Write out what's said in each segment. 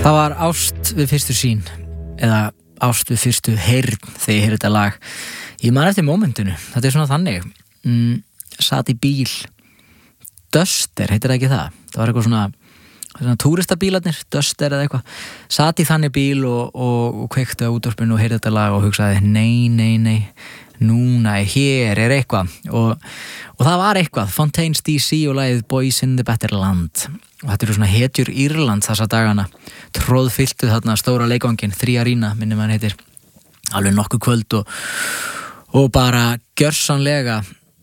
Það var ást við fyrstu sýn eða ást við fyrstu heyrn þegar ég heyrði þetta lag. Ég man eftir mómentinu, þetta svona þannig. Sat í bíl, Duster, heitir það ekki það? Það var eitthvað svona túristabílarnir, Duster eða eitthvað. Sat í þannig bíl og kveikti á útvarpinu og heyrði þetta lag og hugsaði nei, núna hér eitthvað. Og það var eitthvað, Fontaines DC og lagið Boys in the Better Land. Og þetta eru svona hetjur Írland þessa dagana, tróðfylltu þarna stóra leikvangin, 3 Arena minnum hann heitir, alveg nokkuð kvöld og bara gjörsamlega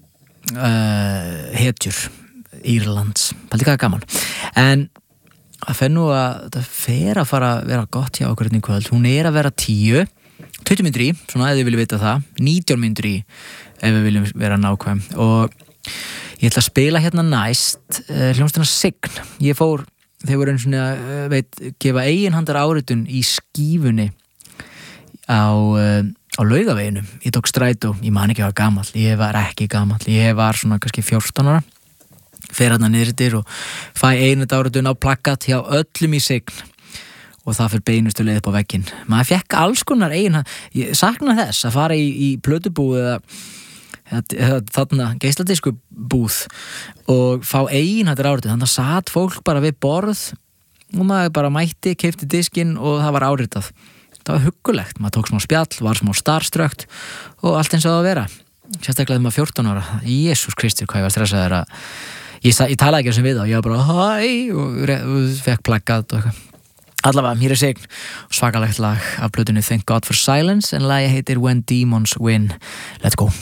hetjur Írlands, það er líka gaman. En það fer að fara að vera gott hjá okkur hérna í kvöld, hún er að vera 20 mínútur í, svona ef þið viljum vita það, 19 mínútur í ef við viljum vera nákvæm. Og ég ætla að spila hérna næst hljómsveitina Sign. Ég fór, þeir voru einu svona, gefa eiginhandar áritun í skífunni á Laugaveginu. Ég tók strætó, ég man ekki að var gamall, ég var ekki gamall, ég var svona kannski 14 ára. Fer hérna niður og fæ eiginhandar áritun á plakkat hjá öllum í Sign. Og það fyrir beinustu leið upp á vegginn. Maður fekk alls konar eiginhandar, ég sakna þess að fara í plötubúð eða þarna geisladisku búð og fá eiginhandar áritun. Þannig að satt fólk bara við borð og maður bara mætti, keypti diskinn og það var áritað. Það var huggulegt, maður tók smá spjall, var smá starströkt og allt eins og það að vera. Sérstaklega þegar maður 14 ára. Jesús Kristur, hvað ég var stressaður ég talaði ekki sem við þá, ég var bara hæ og fekk plakkat og eitthvað. Allavega, hér er Sign, svakalegt lag af plötunni Thank God for Silence en lagið heitir When Demons Win. Let's go.